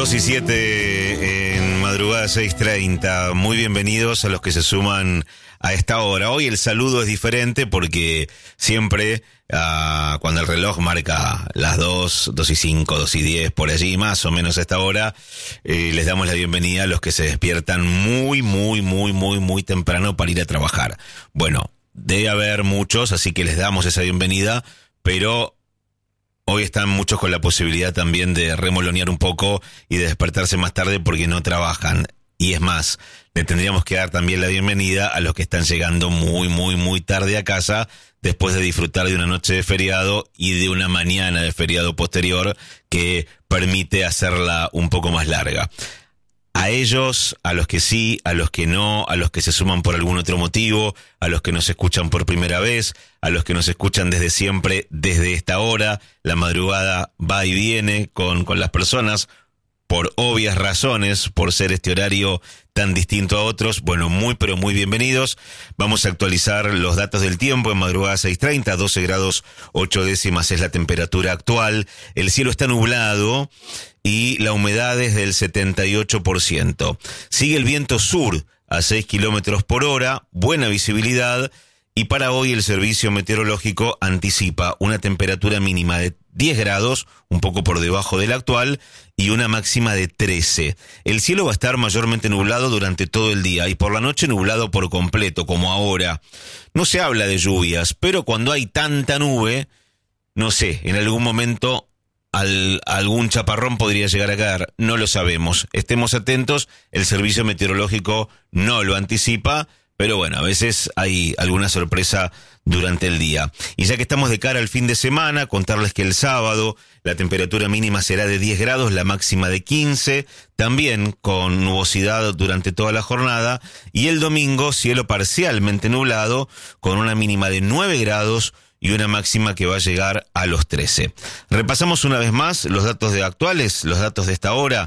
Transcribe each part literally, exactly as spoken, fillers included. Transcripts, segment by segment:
dos y siete en madrugada seis treinta. Muy bienvenidos a los que se suman a esta hora. Hoy el saludo es diferente porque siempre uh, cuando el reloj marca las dos, dos y cinco, dos y diez, por allí más o menos a esta hora, eh, les damos la bienvenida a los que se despiertan muy, muy, muy, muy, muy temprano para ir a trabajar. Bueno, debe haber muchos, así que les damos esa bienvenida, pero hoy están muchos con la posibilidad también de remolonear un poco y de despertarse más tarde porque no trabajan. Y es más, le tendríamos que dar también la bienvenida a los que están llegando muy, muy, muy tarde a casa después de disfrutar de una noche de feriado y de una mañana de feriado posterior que permite hacerla un poco más larga. A ellos, a los que sí, a los que no, a los que se suman por algún otro motivo, a los que nos escuchan por primera vez, a los que nos escuchan desde siempre, desde esta hora, la madrugada va y viene con, con las personas, por obvias razones, por ser este horario tan distinto a otros. Bueno, muy pero muy bienvenidos. Vamos a actualizar los datos del tiempo en madrugada seis treinta, doce grados ocho décimas es la temperatura actual. El cielo está nublado y la humedad es del setenta y ocho por ciento. Sigue el viento sur a seis kilómetros por hora, buena visibilidad. Y para hoy el servicio meteorológico anticipa una temperatura mínima de diez grados, un poco por debajo de la actual, y una máxima de trece. El cielo va a estar mayormente nublado durante todo el día y por la noche nublado por completo, como ahora. No se habla de lluvias, pero cuando hay tanta nube, no sé, en algún momento al, algún chaparrón podría llegar a caer, no lo sabemos. Estemos atentos, el servicio meteorológico no lo anticipa, pero bueno, a veces hay alguna sorpresa durante el día. Y ya que estamos de cara al fin de semana, contarles que el sábado la temperatura mínima será de diez grados, la máxima de quince, también con nubosidad durante toda la jornada. Y el domingo, cielo parcialmente nublado, con una mínima de nueve grados y una máxima que va a llegar a los trece. Repasamos una vez más los datos de actuales, los datos de esta hora.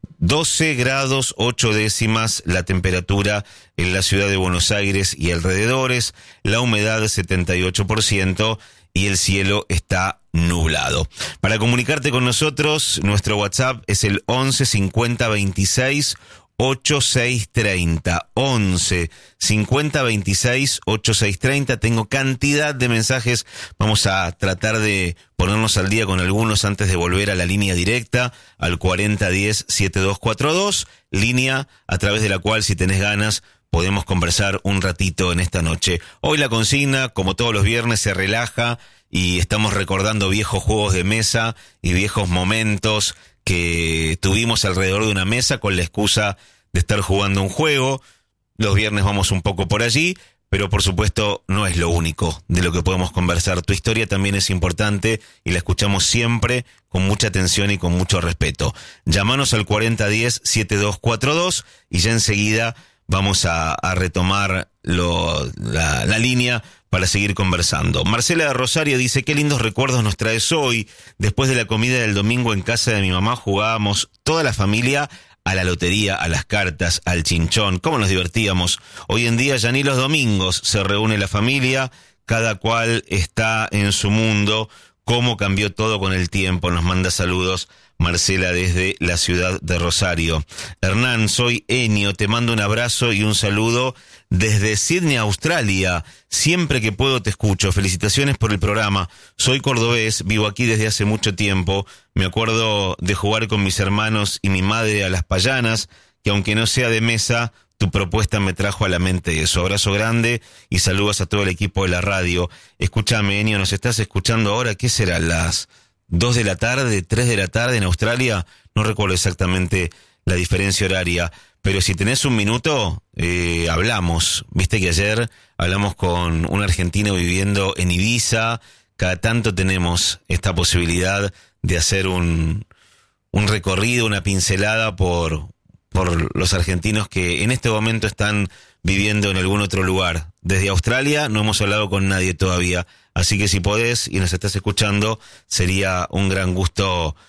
doce grados ocho décimas la temperatura en la ciudad de Buenos Aires y alrededores, la humedad setenta y ocho por ciento y el cielo está nublado. Para comunicarte con nosotros, nuestro WhatsApp es el once cincuenta veintiséis ochenta y seis treinta, once cincuenta veintiséis ochenta y seis treinta. Tengo cantidad de mensajes, vamos a tratar de ponernos al día con algunos antes de volver a la línea directa al cuarenta diez setenta y dos cuarenta y dos, línea a través de la cual, si tenés ganas, podemos conversar un ratito en esta noche. Hoy la consigna, como todos los viernes, se relaja y estamos recordando viejos juegos de mesa y viejos momentos que tuvimos alrededor de una mesa con la excusa de estar jugando un juego. Los viernes vamos un poco por allí, pero por supuesto no es lo único de lo que podemos conversar. Tu historia también es importante y la escuchamos siempre con mucha atención y con mucho respeto. Llámanos al cuarenta diez setenta y dos cuarenta y dos y ya enseguida vamos a, a retomar lo, la, la línea para seguir conversando. Marcela de Rosario dice, qué lindos recuerdos nos traes hoy. Después de la comida del domingo en casa de mi mamá jugábamos toda la familia a la lotería, a las cartas, al chinchón. ¿Cómo nos divertíamos? Hoy en día ya ni los domingos se reúne la familia, cada cual está en su mundo. ¿Cómo cambió todo con el tiempo? Nos manda saludos Marcela desde la ciudad de Rosario. Hernán, soy Enio, te mando un abrazo y un saludo desde Sydney, Australia. Siempre que puedo te escucho. Felicitaciones por el programa. Soy cordobés, vivo aquí desde hace mucho tiempo. Me acuerdo de jugar con mis hermanos y mi madre a las payanas, que aunque no sea de mesa, tu propuesta me trajo a la mente eso. Abrazo grande y saludos a todo el equipo de la radio. Escúchame, Enio, ¿nos estás escuchando ahora? ¿Qué será? ¿Las dos de la tarde, tres de la tarde en Australia? No recuerdo exactamente la diferencia horaria, pero si tenés un minuto, eh, hablamos. Viste que ayer hablamos con un argentino viviendo en Ibiza. Cada tanto tenemos esta posibilidad de hacer un, un recorrido, una pincelada por, por los argentinos que en este momento están viviendo en algún otro lugar. Desde Australia no hemos hablado con nadie todavía, así que si podés y nos estás escuchando, sería un gran gusto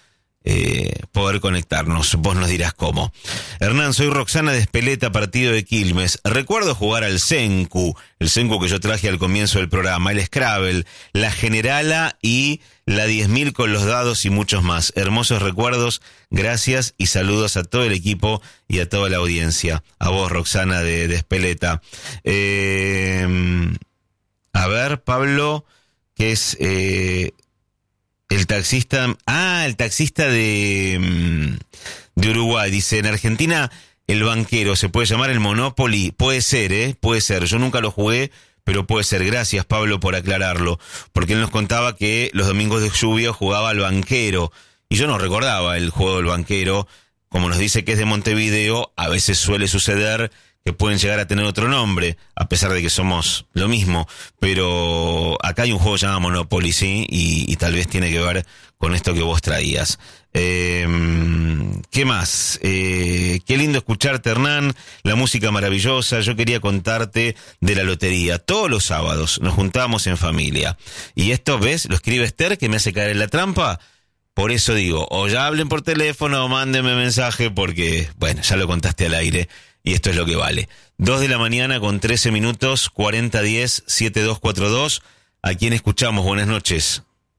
eh, poder conectarnos. Vos nos dirás cómo. Hernán, soy Roxana de Espeleta, partido de Quilmes. Recuerdo jugar al Senku, el Senku que yo traje al comienzo del programa, el Scrabble, la Generala y la diez mil con los dados y muchos más. Hermosos recuerdos, gracias y saludos a todo el equipo y a toda la audiencia. A vos, Roxana de, de Espeleta. Eh, a ver, Pablo, que es... Eh, El taxista, ah, el taxista de, de Uruguay, dice, en Argentina el banquero se puede llamar el Monopoly, puede ser, ¿eh? Puede ser, yo nunca lo jugué, pero puede ser. Gracias, Pablo, por aclararlo, porque él nos contaba que los domingos de lluvia jugaba al banquero, y yo no recordaba el juego del banquero. Como nos dice que es de Montevideo, a veces suele suceder que pueden llegar a tener otro nombre, a pesar de que somos lo mismo, pero acá hay un juego llamado Monopoly, ¿sí? Y, y tal vez tiene que ver con esto que vos traías. Eh, ¿Qué más? Eh, qué lindo escucharte, Hernán, la música maravillosa. Yo quería contarte de la lotería. Todos los sábados nos juntamos en familia. Y esto, ¿ves? Lo escribe Esther, que me hace caer en la trampa. Por eso digo, o ya hablen por teléfono o mándenme mensaje, porque, bueno, ya lo contaste al aire. Y esto es lo que vale. Dos de la mañana con trece minutos, cuarenta diez, setenta y dos cuarenta y dos. ¿A quién escuchamos? Buenas noches.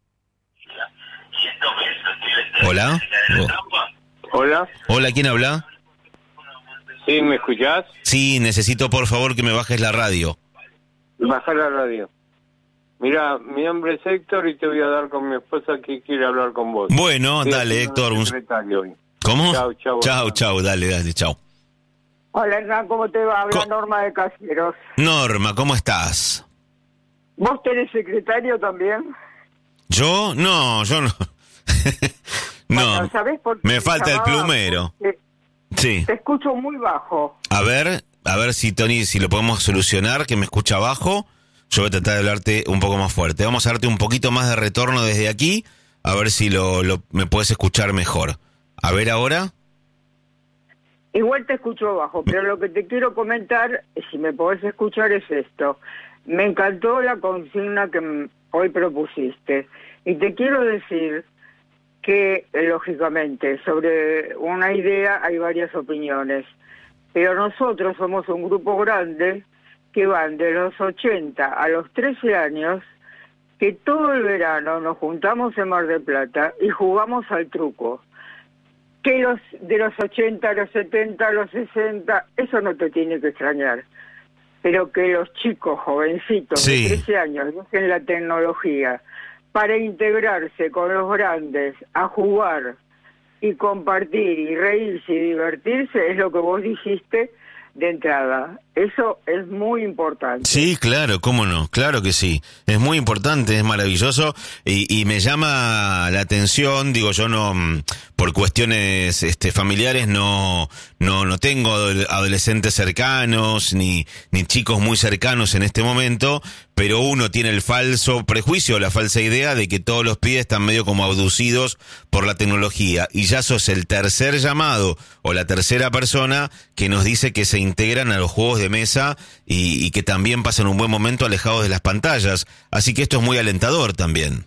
Hola. Oh. Hola. Hola, ¿quién habla? Sí, ¿me escuchás? Sí, necesito por favor que me bajes la radio. Bajar la radio. Mira, mi nombre es Héctor y te voy a dar con mi esposa que quiere hablar con vos. Bueno, sí, dale, Héctor. Un... ¿Cómo? Chau, chau. Chau, chau, dale, dale, chau. Hola, Hernán, ¿cómo te va? Habla Co- Norma de Caseros. Norma, ¿cómo estás? ¿Vos tenés secretario también? ¿Yo? No, yo no. No, Bueno, ¿sabés por qué me te falta el llamaba? plumero. Porque Sí. te escucho muy bajo. A ver, a ver si Tony, si lo podemos solucionar, que me escucha bajo. Yo voy a tratar de hablarte un poco más fuerte. Vamos a darte un poquito más de retorno desde aquí, a ver si lo, lo me puedes escuchar mejor. A ver ahora. Igual te escucho bajo, pero lo que te quiero comentar, si me podés escuchar, es esto. Me encantó la consigna que m- hoy propusiste. Y te quiero decir que, eh, lógicamente, sobre una idea hay varias opiniones. Pero nosotros somos un grupo grande que van de los ochenta a los trece años, que todo el verano nos juntamos en Mar del Plata y jugamos al truco. Que los de los ochenta a los setenta a los sesenta, eso no te tiene que extrañar. Pero que los chicos jovencitos Sí. de trece años usen la tecnología para integrarse con los grandes, a jugar y compartir y reírse y divertirse, es lo que vos dijiste de entrada. Eso es muy importante. Sí, claro, cómo no, claro que sí. Es muy importante, es maravilloso y, y me llama la atención, digo, yo no, mm, por cuestiones este, familiares no, no, no tengo adol- adolescentes cercanos ni, ni chicos muy cercanos en este momento, pero uno tiene el falso prejuicio, la falsa idea de que todos los pibes están medio como abducidos por la tecnología y ya sos el tercer llamado o la tercera persona que nos dice que se integran a los juegos de mesa y, y que también pasan un buen momento alejados de las pantallas. Así que esto es muy alentador también.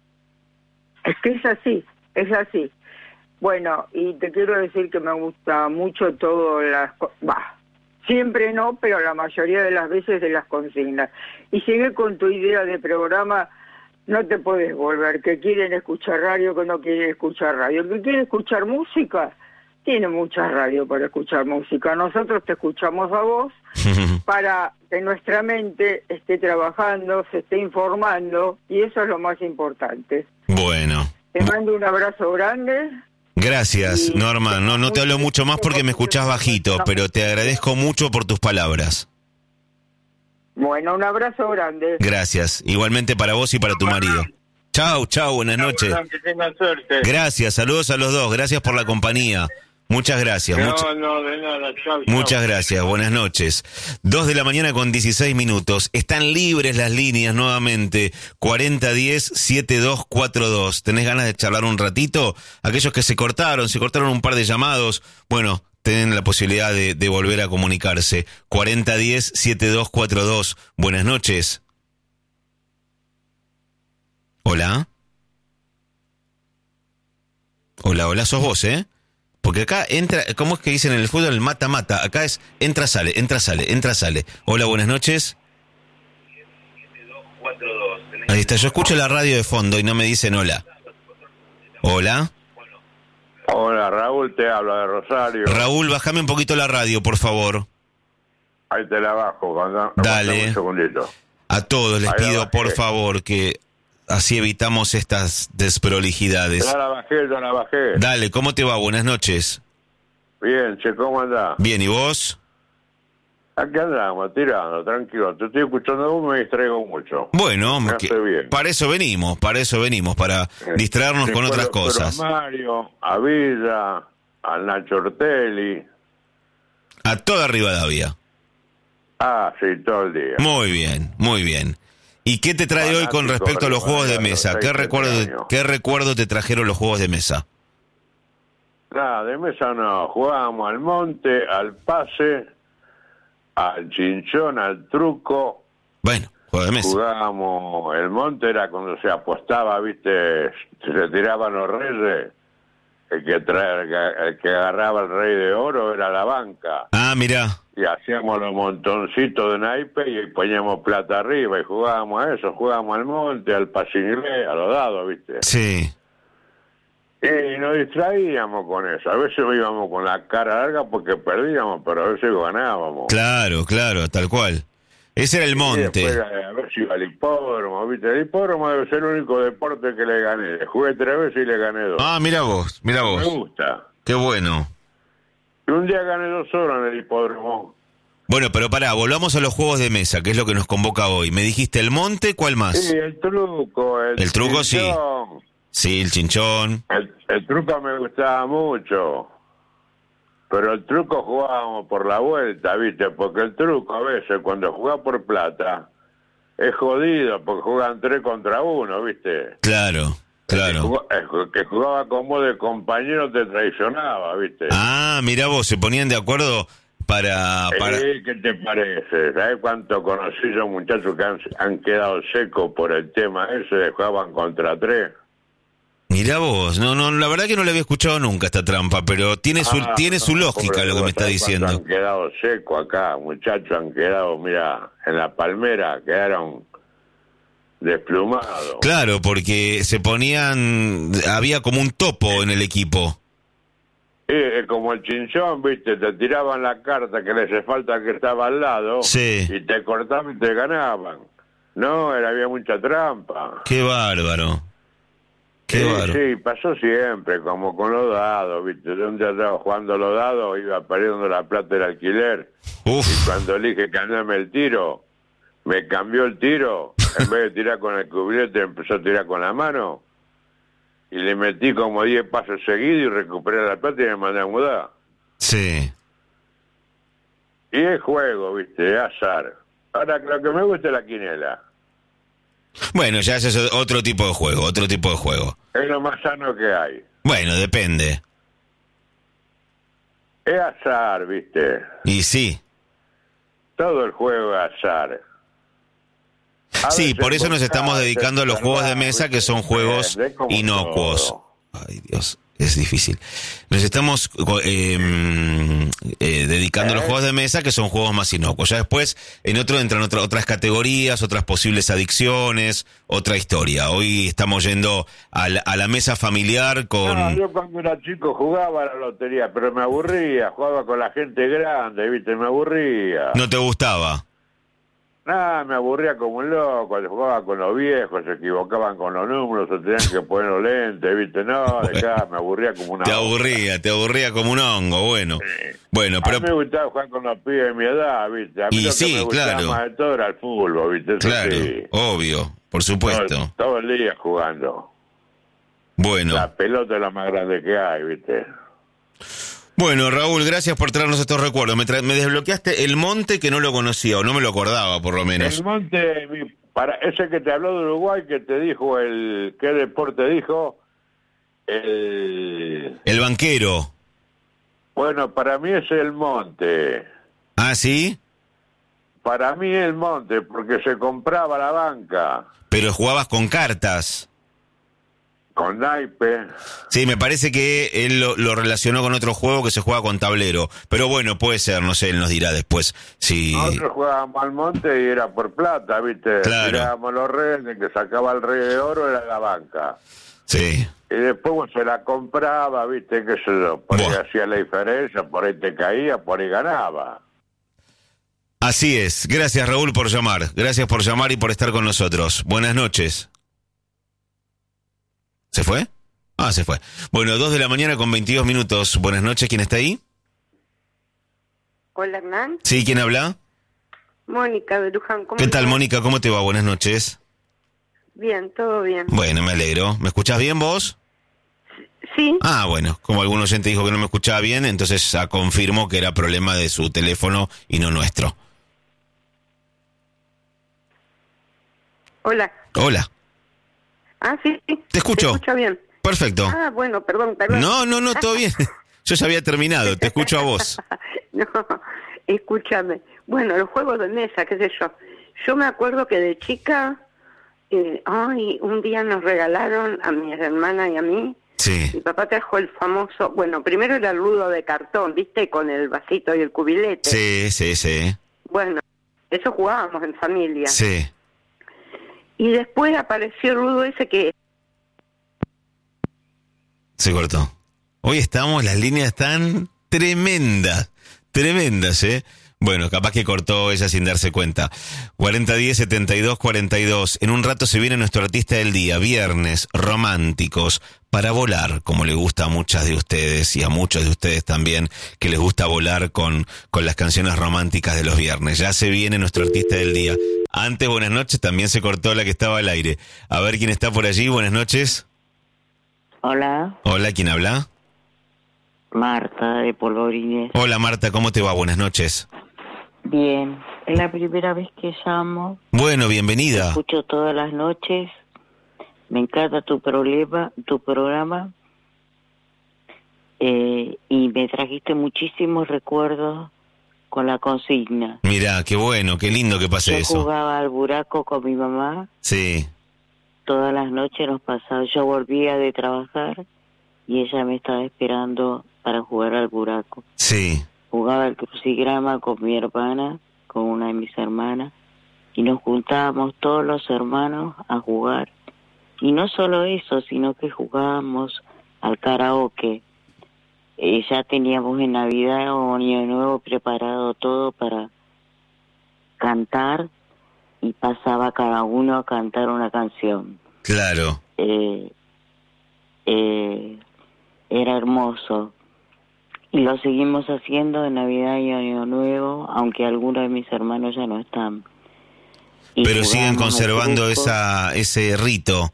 Es que es así, es así. Bueno, y te quiero decir que me gusta mucho todo las... co- Bah, siempre no, pero la mayoría de las veces de las consignas. Y sigue con tu idea de programa, no te puedes volver, que quieren escuchar radio, que no quieren escuchar radio. El que quiere escuchar música, tiene mucha radio para escuchar música. Nosotros te escuchamos a vos para que nuestra mente esté trabajando, se esté informando, y eso es lo más importante. Bueno. Te mando un abrazo grande. Gracias, Y- Norma. No, no te hablo mucho más porque me escuchás bajito, pero te agradezco mucho por tus palabras. Bueno, un abrazo grande. Gracias. Igualmente para vos y para tu marido. Chau, chau, buenas noches. Que tengan suerte. Gracias, saludos a los dos. Gracias por la compañía. Muchas gracias. No, mucha- no, de nada. Chau, chau. Muchas gracias, buenas noches. Dos de la mañana con dieciséis minutos. Están libres las líneas nuevamente. cuarenta diez, setenta y dos cuarenta y dos. ¿Tenés ganas de charlar un ratito? Aquellos que se cortaron, se cortaron un par de llamados. Bueno, tienen la posibilidad de, de volver a comunicarse. cuarenta diez, setenta y dos cuarenta y dos. Buenas noches. Hola. Hola, hola, sos vos, ¿eh? Porque acá entra, ¿cómo es que dicen en el fútbol? El mata-mata. Acá es entra, sale, entra, sale, entra, sale. Hola, buenas noches. Ahí está, yo escucho la radio de fondo y no me dicen hola. Hola. Hola, Raúl, te habla de Rosario. Raúl, bájame un poquito la radio, por favor. Ahí te la bajo. Cuando, Dale. Un segundito. A todos les Ahí la pido, bajé. por favor, que así evitamos estas desprolijidades. Ya la bajé, ya la bajé. Dale, ¿cómo te va? Buenas noches. Bien, che, ¿cómo andás? Bien, ¿y vos? Aquí andamos, tirando, tranquilo. Te estoy escuchando, vos me distraigo mucho. Bueno, Me que- hace bien. para eso venimos, para eso venimos, para distraernos Sí, con pero- otras pero cosas. a Mario, a Villa, al Nacho Ortelli. A toda Rivadavia. Ah, sí, todo el día. Muy bien, muy bien. ¿Y qué te trae hoy con Fanático respecto a los juegos de Rivadavia, mesa? los ¿Qué seis, recuerdo, siete años. ¿Qué recuerdo te trajeron los juegos de mesa? Nada, de mesa no. Jugábamos al monte, al pase, al chinchón, al truco. Bueno, juego de mesa. Jugábamos, el monte era cuando se apostaba, viste, se tiraban los reyes. El que, trae, el que agarraba el rey de oro era la banca. Ah, mirá. Y hacíamos los montoncitos de naipe y poníamos plata arriba y jugábamos a eso, jugábamos al monte, al pase inglés, a los dados, viste. Sí. Y nos distraíamos con eso. A veces íbamos con la cara larga porque perdíamos, pero a veces ganábamos. Claro, claro, tal cual. Ese era el Y monte. después, a ver si iba al hipódromo, ¿viste? El hipódromo debe ser el único deporte que le gané. Jugué tres veces y le gané dos. Ah, mira vos, mira Me vos. gusta. Qué bueno. Y un día gané dos horas en el hipódromo. Bueno, pero pará, volvamos a los juegos de mesa, que es lo que nos convoca hoy. Me dijiste el monte, ¿cuál más? Sí, el truco. El, El truco, sí. chinchón. Sí, el chinchón. El, el truco me gustaba mucho. Pero el truco jugábamos por la vuelta, ¿viste? Porque el truco a veces, cuando jugás por plata, es jodido, porque juegan tres contra uno, ¿viste? Claro, claro. El que jugaba, el que jugaba con vos de compañero te traicionaba, ¿viste? Ah, mirá vos, se ponían de acuerdo para... para... Eh, ¿Qué te parece? ¿Sabes cuánto conocí yo muchachos que han, han quedado secos por el tema ese de jugaban contra tres? Mirá vos, no, no, la verdad que no le había escuchado nunca esta trampa, pero tiene su, Ah, tiene su no, lógica pobre, lo que me está ¿sabes cuánto diciendo. Han quedado secos acá, muchachos, han quedado, mira, en la palmera, quedaron desplumados. Claro, porque se ponían, había como un topo en el equipo. Sí, es como el chinchón, viste, te tiraban la carta que le hace falta que estaba al lado, Sí. y te cortaban y te ganaban. No, era, había mucha trampa. Qué bárbaro. Qué Sí, bárbaro. sí, pasó siempre, como con los dados, viste, de un día estaba jugando los dados, iba perdiendo la plata del alquiler, Uf, y cuando elige cambiarme el tiro, me cambió el tiro, en vez de tirar con el cubilete, empezó a tirar con la mano, y le metí como diez pasos seguidos y recuperé la plata y me mandé a mudar. sí. Y es juego, viste, es azar. Ahora, lo que me gusta es la quinela. Bueno, ya ese es otro tipo de juego, otro tipo de juego. Es lo más sano que hay. Bueno, depende. Es azar, viste. Y sí. Todo el juego es azar. A Sí, veces por eso nos vos estamos caes, dedicando a los te juegos de salvás, mesa, ¿viste? que son juegos Es como inocuos. todo. Ay, Dios, es difícil. Nos estamos eh, eh, dedicando a los ¿Eh? juegos de mesa, que son juegos más inocuos. Ya después, en otro entran otra- otras categorías, otras posibles adicciones, otra historia. Hoy estamos yendo a la, a la mesa familiar con... No, yo cuando era chico jugaba a la lotería, pero me aburría, jugaba con la gente grande, viste, me aburría. ¿No te gustaba? Nada, me aburría como un loco, cuando jugaba con los viejos, se equivocaban con los números, se tenían que poner los lentes, viste, no, dejá, me aburría como una... Te boca. aburría, te aburría como un hongo, bueno. Bueno, A mí me pero... gustaba jugar con los pibes de mi edad, viste, a mí Y lo sí, que me gustaba claro. más de todo era el fútbol, viste, eso Claro, sí. obvio, por supuesto. Todo, todo el día jugando. Bueno. La pelota es la más grande que hay, viste. Bueno, Raúl, gracias por traernos estos recuerdos. Me, tra- me desbloqueaste el monte que no lo conocía, o no me lo acordaba, por lo menos. El monte, mi- para ese que te habló de Uruguay, que te dijo el... ¿Qué deporte dijo? El... El banquero. Bueno, para mí es el monte. ¿Ah, sí? Para mí el monte, porque se compraba la banca. Pero jugabas con cartas. con naipe. Sí, me parece que él lo, lo relacionó con otro juego que se juega con tablero. Pero bueno, puede ser, no sé, él nos dirá después. Si... Nosotros jugábamos al monte y era por plata, ¿viste? Claro. Tirábamos los reyes, el que sacaba el rey de oro era la banca. Sí. Y después vos se la compraba, ¿viste? Qué sé yo, por ahí Buah. hacía la diferencia, por ahí te caía, por ahí ganaba. Así es. Gracias, Raúl, por llamar. Gracias por llamar y por estar con nosotros. Buenas noches. ¿Se fue? Ah, se fue. Bueno, dos de la mañana con veintidós minutos. Buenas noches, ¿quién está ahí? Hola, Hernán. Sí, ¿quién habla? Mónica de Luján. ¿Cómo ¿Qué tal, estás? Mónica? ¿Cómo te va? Buenas noches. Bien, todo bien. Bueno, me alegro. ¿Me escuchás bien vos? Sí, Ah, bueno, como algún oyente dijo que no me escuchaba bien, entonces ya confirmo que era problema de su teléfono y no nuestro. hola. Hola, Ah, sí, sí. Te escucho. Te escucho bien. perfecto. Ah, bueno, perdón, perdón. No, no, no, todo bien. Yo ya había terminado, te escucho a vos. No, escúchame. Bueno, los juegos de mesa, qué sé yo. Yo me acuerdo que de chica, eh, ay, un día nos regalaron a mi hermana y a mí. Sí, Mi papá trajo el famoso, bueno, primero era el ludo de cartón, ¿viste? Con el vasito y el cubilete. sí, sí, sí, Bueno, eso jugábamos en familia. sí. Y después apareció el ludo ese que... Se cortó. Hoy estamos, las líneas están tremendas, tremendas, ¿eh? Bueno, capaz que cortó ella sin darse cuenta. cuarenta diez setenta y dos cuarenta y dos. En un rato se viene nuestro artista del día. Viernes románticos para volar, como le gusta a muchas de ustedes y a muchos de ustedes también, que les gusta volar con, con las canciones románticas de los viernes. Ya se viene nuestro artista del día. Antes, buenas noches, también se cortó la que estaba al aire. A ver quién está por allí, buenas noches. Hola, Hola, ¿quién habla? Marta de Polvorines. Hola Marta, ¿cómo te va? Buenas noches. Bien, es la primera vez que llamo. Bueno, bienvenida. Escucho todas las noches. Me encanta tu problema, tu programa. Eh, y me trajiste muchísimos recuerdos con la consigna. Mirá, qué bueno, qué lindo que pase Yo eso. jugaba al buraco con mi mamá. Sí, Todas las noches nos pasaba. Yo volvía de trabajar y ella me estaba esperando para jugar al buraco. sí, Jugaba el crucigrama con mi hermana, con una de mis hermanas, y nos juntábamos todos los hermanos a jugar. Y no solo eso, sino que jugábamos al karaoke. Eh, ya teníamos en Navidad o Año Nuevo preparado todo para cantar y pasaba cada uno a cantar una canción. claro. Eh, eh, era hermoso. Y lo seguimos haciendo en Navidad y Año Nuevo, aunque algunos de mis hermanos ya no están. Y Pero siguen jugamos al conservando truco. esa ese rito.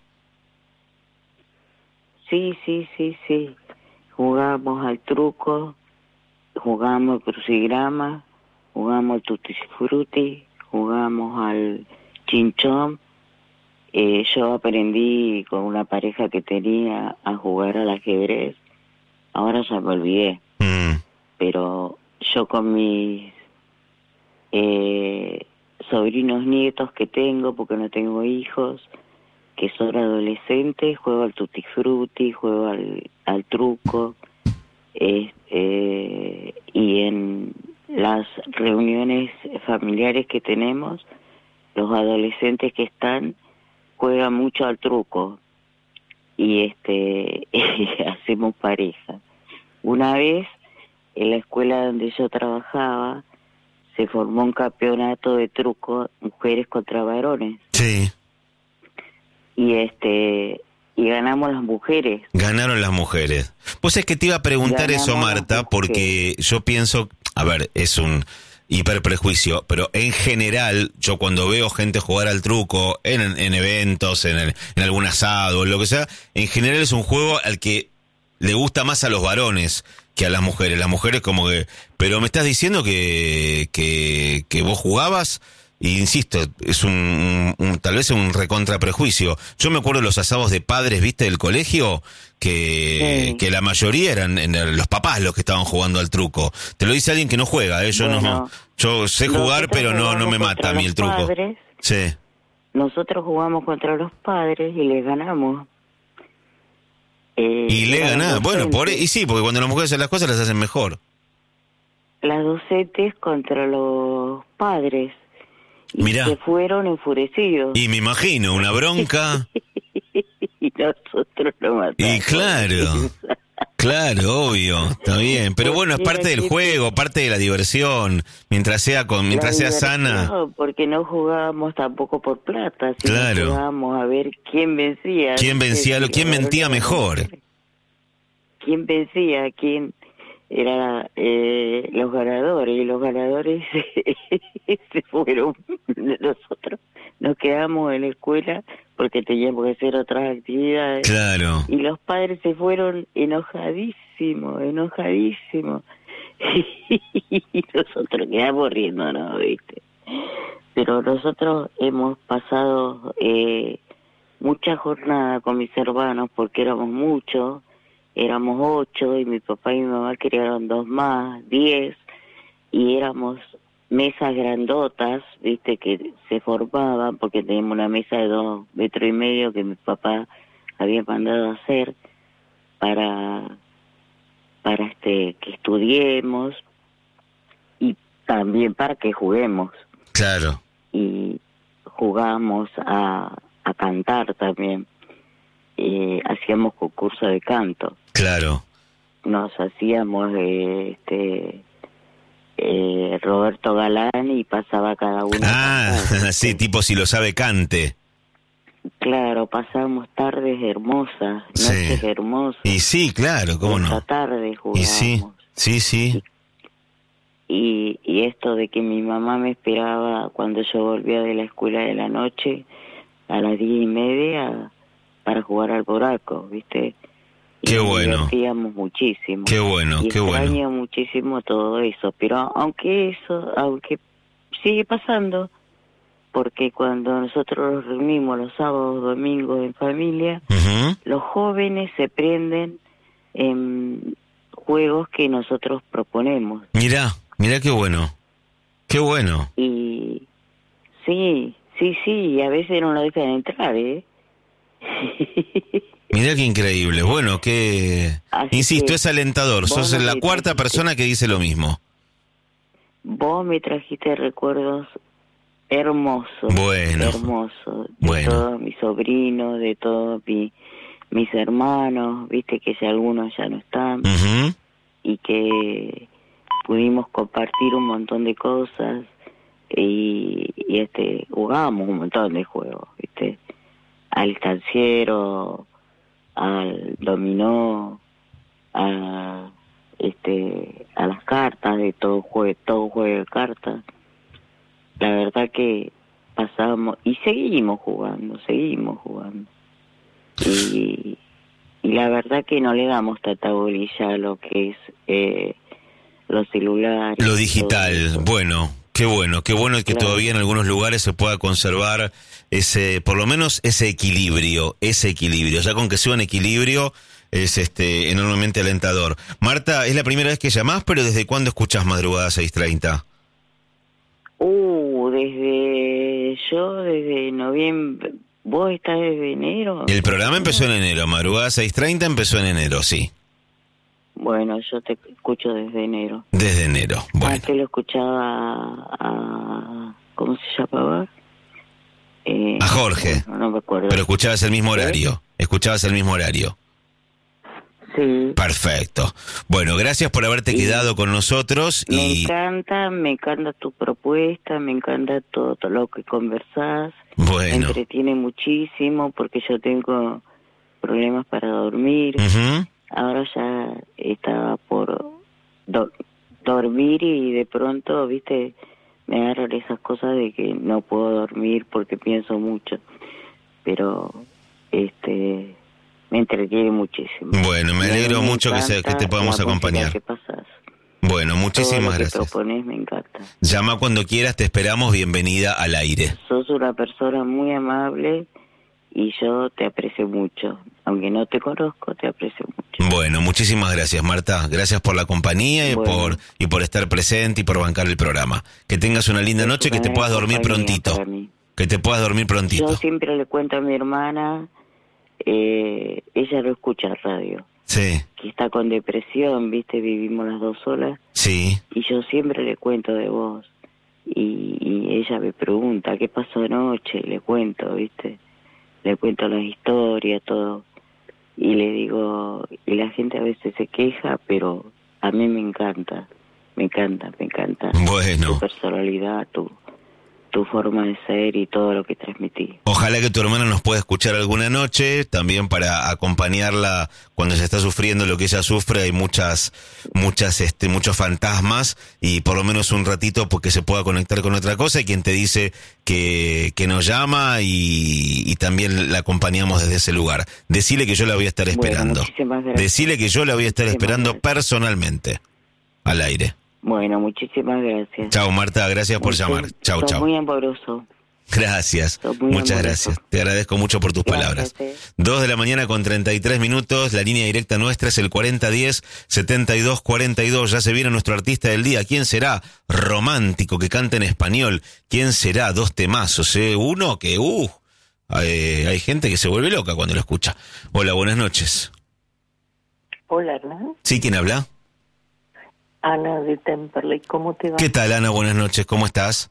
Sí, sí, sí, sí. Jugamos al truco, jugamos al crucigrama, jugamos al tutti frutti, jugamos al chinchón. Eh, yo aprendí con una pareja que tenía a jugar al ajedrez. Ahora ya me olvidé. Mm, Pero yo con mis eh, sobrinos nietos que tengo, porque no tengo hijos, que son adolescentes, juego al tutti frutti, juego al, al truco, eh, eh, y en las reuniones familiares que tenemos, los adolescentes que están juegan mucho al truco y este hacemos pareja. Una vez en la escuela donde yo trabajaba se formó un campeonato de truco mujeres contra varones sí, y este y ganamos las mujeres. ganaron las mujeres. Pues es que te iba a preguntar Ganamos eso, las Marta, porque yo pienso, a ver, es un hiperprejuicio, pero en general, yo cuando veo gente jugar al truco en, en eventos, en, el- en algún asado, lo que sea, en general es un juego al que le gusta más a los varones que a las mujeres. Las mujeres como que... Pero me estás diciendo que, que, que vos jugabas, y insisto, es un, un- un- tal vez un recontra prejuicio. Yo me acuerdo de los asados de padres, viste, del colegio, que, Sí. que la mayoría eran en el- los papás los que estaban jugando al truco. Te lo dice alguien que no juega, ¿eh? Yo no, Bueno, yo sé jugar, nosotros pero no, no me jugamos mata a contra mí el los truco. padres. Sí, Nosotros jugamos contra los padres y les ganamos. Eh, Y le eran ganás. Bueno, por, docentes. y sí, porque cuando las mujeres hacen las cosas las hacen mejor. Las docentes contra los padres. Y Mirá. se fueron enfurecidos. Y me imagino, una bronca. Y nosotros lo matamos. Y claro, claro, obvio, está bien. Pero bueno, es parte del juego, parte de la diversión. Mientras sea con, mientras sea sana. No, porque no jugábamos tampoco por plata, sino Claro. jugábamos a ver quién vencía. ¿Quién vencía? lo- ¿Quién mentía mejor? ¿Quién vencía? ¿Quién era eh, los ganadores? Y los ganadores se fueron. Nosotros nos quedamos en la escuela porque teníamos que hacer otras actividades. Claro. Y los padres se fueron enojadísimos, enojadísimos. Y nosotros quedamos riéndonos, ¿viste? Pero nosotros hemos pasado eh, muchas jornadas con mis hermanos porque éramos muchos, éramos ocho y mi papá y mi mamá criaron dos más, diez, y éramos mesas grandotas, viste, que se formaban porque teníamos una mesa de dos metros y medio que mi papá había mandado a hacer para para este que estudiemos y también para que juguemos. Claro. Y jugamos a, a cantar también. Eh, hacíamos concurso de canto. Claro. Nos hacíamos eh, este eh, Roberto Galán y pasaba cada uno. Ah, a cantar. sí, tipo si lo sabe cante. Claro, pasamos tardes hermosas, Sí. noches hermosas. Y sí, claro, cómo Esta no. tarde Y jugábamos. sí, sí, sí. Y, y esto de que mi mamá me esperaba cuando yo volvía de la escuela de la noche a las diez y media para jugar al buraco, ¿viste? Y Qué nos bueno. divertíamos muchísimo. Qué bueno, y qué bueno. extraño muchísimo todo eso, pero aunque eso, aunque sigue pasando, porque cuando nosotros nos reunimos los sábados, domingos en familia, Ujú. los jóvenes se prenden en juegos que nosotros proponemos. Mirá, mirá qué bueno. Qué bueno. Y sí, sí, sí, y a veces no lo dejan entrar, ¿eh? Mirá qué increíble. Bueno, que... Así Insisto, que es alentador. vos Sos no la me cuarta trajiste- persona que dice lo mismo. Vos me trajiste recuerdos hermosos, Bueno, hermosos, de bueno. todos mis sobrinos, de todos mi, mis hermanos, viste que ya algunos ya no están, Ujú. y que pudimos compartir un montón de cosas y, y este jugábamos un montón de juegos, viste, al estanciero, al dominó, a este a las cartas, de todo juego, todo juego de cartas. La verdad que pasamos y seguimos jugando, seguimos jugando. Y, y la verdad que no le damos tanta bolilla a lo que es eh, los celulares. Lo todo digital, eso. bueno, qué bueno, qué bueno que Claro. todavía en algunos lugares se pueda conservar ese, por lo menos ese equilibrio, ese equilibrio. Ya con que sea un equilibrio es este enormemente alentador. Marta, es la primera vez que llamás, pero ¿desde cuándo escuchás Madrugada seis treinta? Uh, desde yo, desde noviembre. ¿Vos estás desde enero? El programa empezó en enero, Madrugada seis treinta empezó en enero, sí. Bueno, yo te escucho desde enero. Desde enero, bueno. Antes lo escuchaba a... ¿Cómo se llamaba? Eh, A Jorge. No, no me acuerdo. Pero escuchabas el mismo horario, escuchabas el mismo horario. Sí. Perfecto. Bueno, gracias por haberte Sí. quedado con nosotros Me y encanta, me encanta tu propuesta, me encanta todo, todo lo que conversás. Me bueno. entretiene muchísimo porque yo tengo problemas para dormir. Ujú. Ahora ya estaba por do- dormir y de pronto, viste, me agarran esas cosas de que no puedo dormir porque pienso mucho. Pero, este, me entretiene muchísimo. Bueno, me alegro Me mucho que, se- que encanta te podamos la música acompañar. que pasás. Bueno, Todo lo muchísimas que gracias. propones me encanta. Llama cuando quieras, te esperamos, bienvenida al aire. Sos una persona muy amable y yo te aprecio mucho. Aunque no te conozco, te aprecio mucho. Bueno, muchísimas gracias, Marta. Gracias por la compañía y Bueno. por y por estar presente y por bancar el programa. Que tengas una linda Es noche, que una te gran puedas dormir compañía prontito. para mí. Que te puedas dormir prontito. Yo siempre le cuento a mi hermana eh, ella no escucha radio. Sí. Que está con depresión, viste, vivimos las dos solas. Sí. Y yo siempre le cuento de vos. Y, y ella me pregunta, ¿qué pasó anoche? Y le cuento, viste. Le cuento las historias, todo. Y le digo, y la gente a veces se queja, pero a mí me encanta. Me encanta, me encanta. Bueno. Tu personalidad, tu... tu forma de ser y todo lo que transmití. Ojalá que tu hermana nos pueda escuchar alguna noche, también para acompañarla cuando se está sufriendo lo que ella sufre. Hay muchas, muchas, este, muchos fantasmas, y por lo menos un ratito porque se pueda conectar con otra cosa. Y quien te dice que, que nos llama y, y también la acompañamos desde ese lugar. Decile que yo la voy a estar esperando. Bueno, muchísimas gracias. Decile que yo la voy a estar Muchísimas esperando gracias. personalmente, al aire. Bueno, muchísimas gracias. Chao, Marta, gracias por Muchas- llamar. Chao, sos chao. muy amoroso. Gracias, Sos muy muchas amoroso. gracias. Te agradezco mucho por tus Gracias, palabras. eh. Dos de la mañana con treinta y tres minutos, la línea directa nuestra es el cuarenta diez setenta y dos cuarenta y dos. Ya se viene nuestro artista del día. ¿Quién será? Romántico, que canta en español. ¿Quién será? Dos temazos, ¿eh? Uno que, uh, hay, hay gente que se vuelve loca cuando lo escucha. Hola, buenas noches. Hola, Hernán. ¿Sí? ¿Quién habla? Ana de Temperley, ¿cómo te va? ¿Qué tal, Ana? Buenas noches, ¿cómo estás?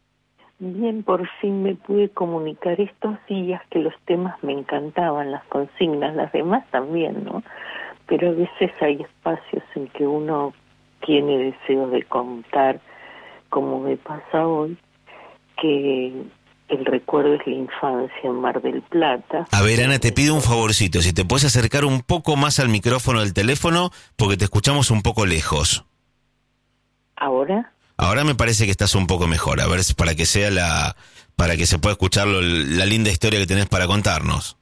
Bien, por fin me pude comunicar estos días que los temas me encantaban, las consignas, las demás también, ¿no? Pero a veces hay espacios en que uno tiene deseos de contar, como me pasa hoy, que el recuerdo es la infancia en Mar del Plata. A ver, Ana, te pido un favorcito, si te puedes acercar un poco más al micrófono del teléfono, porque te escuchamos un poco lejos. ¿Ahora? Ahora me parece que estás un poco mejor, a ver, para que sea la, para que se pueda escuchar lo, la linda historia que tenés para contarnos.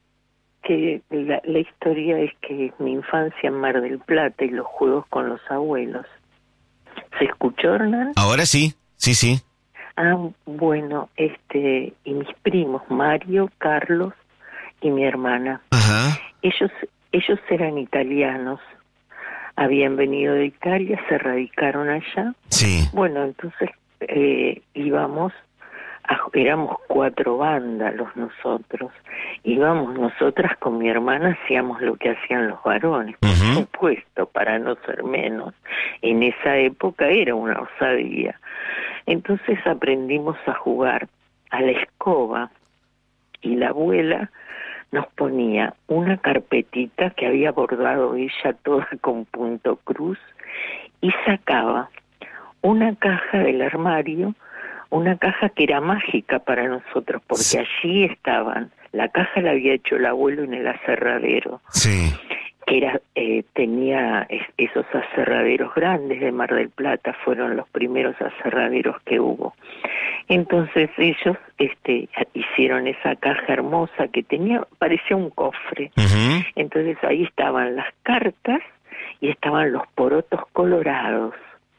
Que la, la historia es que mi infancia en Mar del Plata y los juegos con los abuelos. ¿Se escuchó, Hernán? Ahora sí, sí, sí. Ah, bueno, este, y mis primos, Mario, Carlos y mi hermana. Ajá. Ellos, ellos eran italianos, habían venido de Italia, se radicaron allá. Sí. Bueno, entonces eh, íbamos, a, éramos cuatro vándalos nosotros, íbamos nosotras con mi hermana, hacíamos lo que hacían los varones, por Ujú. supuesto, para no ser menos. En esa época era una osadía. Entonces aprendimos a jugar a la escoba y la abuela nos ponía una carpetita que había bordado ella toda con punto cruz y sacaba una caja del armario, una caja que era mágica para nosotros porque Sí. allí estaban, la caja la había hecho el abuelo en el aserradero, Sí. que era eh, tenía es, esos aserraderos grandes de Mar del Plata, fueron los primeros aserraderos que hubo. Entonces ellos este hicieron esa caja hermosa que tenía, parecía un cofre. Ujú. Entonces ahí estaban las cartas y estaban los porotos colorados.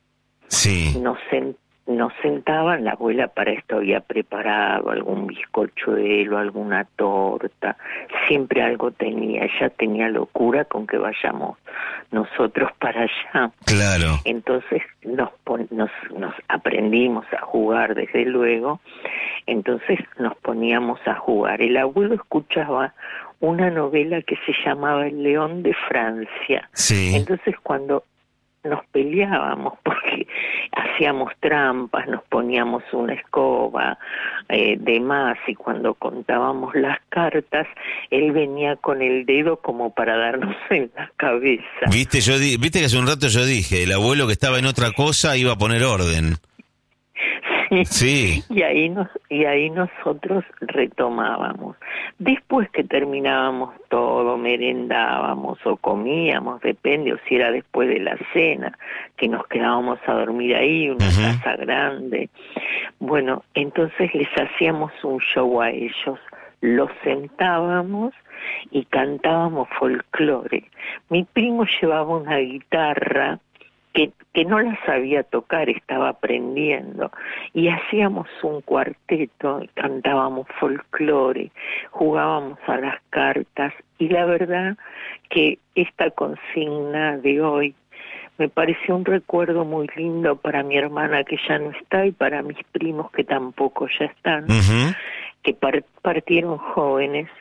Sí. Nos, sen- nos sentaban, la abuela para esto había preparado algún bizcochuelo, alguna torta, siempre algo tenía, ella tenía locura con que vayamos nosotros para allá. Claro. Entonces nos, pon- nos, nos aprendimos a jugar desde luego, entonces nos poníamos a jugar. El abuelo escuchaba una novela que se llamaba El León de Francia. Sí. Entonces cuando nos peleábamos porque hacíamos trampas, nos poníamos una escoba, eh, de más, y cuando contábamos las cartas, él venía con el dedo como para darnos en la cabeza. Viste, yo di- viste que hace un rato yo dije, el abuelo que estaba en otra cosa iba a poner orden. Sí. Y ahí nos, y ahí nosotros retomábamos. Después que terminábamos todo, merendábamos o comíamos, depende, o si era después de la cena, que nos quedábamos a dormir ahí, una Ujú. casa grande. Bueno, entonces les hacíamos un show a ellos, los sentábamos y cantábamos folclore. Mi primo llevaba una guitarra que, que no la sabía tocar, estaba aprendiendo, y hacíamos un cuarteto, cantábamos folclore, jugábamos a las cartas, y la verdad que esta consigna de hoy me pareció un recuerdo muy lindo para mi hermana que ya no está y para mis primos que tampoco ya están, Ujú. que par- partieron jóvenes,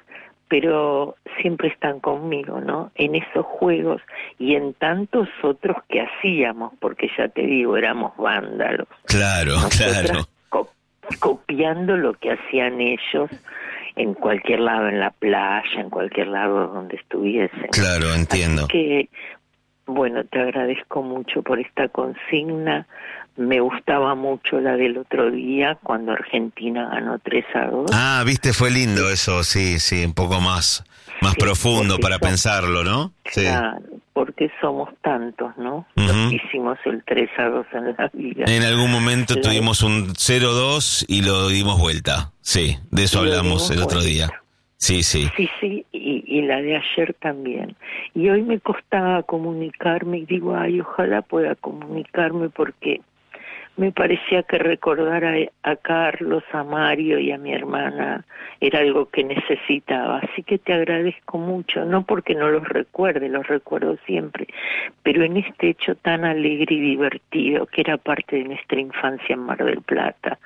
pero siempre están conmigo, ¿no? En esos juegos y en tantos otros que hacíamos, porque ya te digo, éramos vándalos. Claro, Nosotras claro. co- copiando lo que hacían ellos en cualquier lado, en la playa, en cualquier lado donde estuviesen. Claro, entiendo. Así que, bueno, te agradezco mucho por esta consigna. Me gustaba mucho la del otro día, cuando Argentina ganó tres a dos. Ah, viste, fue lindo eso, sí, sí, un poco más, más Sí, profundo porque para son- pensarlo, ¿no? Sí. Claro, porque somos tantos, ¿no? Ujú. Los que hicimos el tres a dos en la vida. En algún momento La- tuvimos un cero dos y lo dimos vuelta. Sí, de eso Y lo hablamos dimos el otro vuelta. día. Sí, sí. Sí, sí, y, y la de ayer también. Y hoy me costaba comunicarme y digo, ay, ojalá pueda comunicarme porque me parecía que recordar a, a Carlos, a Mario y a mi hermana era algo que necesitaba. Así que te agradezco mucho, no porque no los recuerde, los recuerdo siempre, pero en este hecho tan alegre y divertido que era parte de nuestra infancia en Mar del Plata.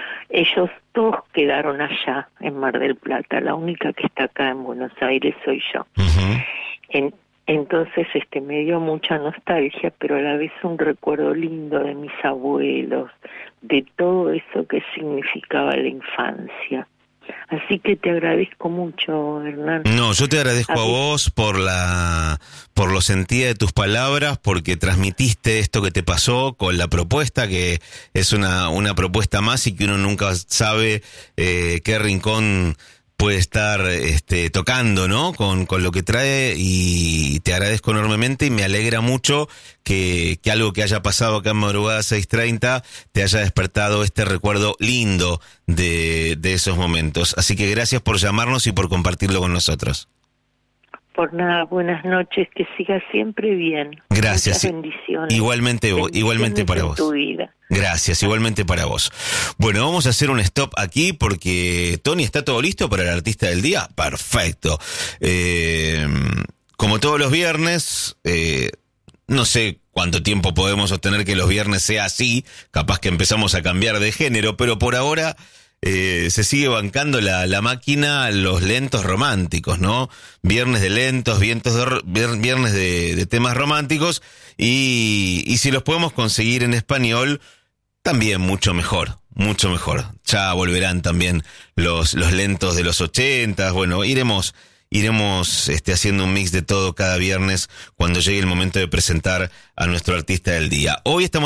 Ellos todos quedaron allá en Mar del Plata, la única que está acá en Buenos Aires soy yo. Ujú. En, entonces este me dio mucha nostalgia, pero a la vez un recuerdo lindo de mis abuelos, de todo eso que significaba la infancia. Así que te agradezco mucho, Hernán. No, yo te agradezco a A mí- vos por la, por lo sentida de tus palabras, porque transmitiste esto que te pasó con la propuesta, que es una, una propuesta más y que uno nunca sabe eh, qué rincón puede estar este, tocando, ¿no? Con, con lo que trae, y te agradezco enormemente y me alegra mucho que, que algo que haya pasado acá en Madrugada seis treinta te haya despertado este recuerdo lindo de, de esos momentos. Así que gracias por llamarnos y por compartirlo con nosotros. Por nada, buenas noches, que sigas siempre bien. Gracias. Muchas bendiciones. Igualmente, vo- igualmente para Bendiciones en vos. tu vida. Gracias, igualmente para vos. Bueno, vamos a hacer un stop aquí porque Tony, ¿está todo listo para el artista del día? Perfecto. Eh, como todos los viernes, eh, no sé cuánto tiempo podemos sostener que los viernes sea así, capaz que empezamos a cambiar de género, pero por ahora eh, se sigue bancando la, la máquina los lentos románticos, ¿no? Viernes de lentos, vientos de, ro- vier- viernes de, de temas románticos, y, y si los podemos conseguir en español, también mucho mejor, mucho mejor. Ya volverán también los, los lentos de los ochentas. Bueno, iremos, iremos este, haciendo un mix de todo cada viernes cuando llegue el momento de presentar a nuestro artista del día. Hoy estamos